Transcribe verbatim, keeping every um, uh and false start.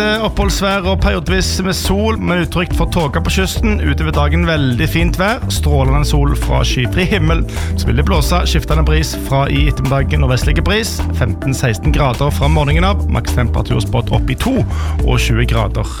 Oppholdsvær og periodvis med sol, men utrygt for tåke på kysten. Utover dagen veldig fint vær, strålende sol fra skyfri himmel. Så vil det blåse skiftende bris fra i ettermiddagen og vestlige bris. femten til seksten grader fra morgenen av, maks temperaturspådd opp i to og tjue grader.